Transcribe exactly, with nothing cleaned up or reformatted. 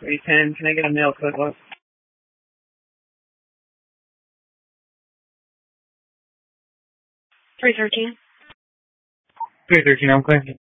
three ten. Can I get a mail code book? three thirteen. three thirteen, I'm clear.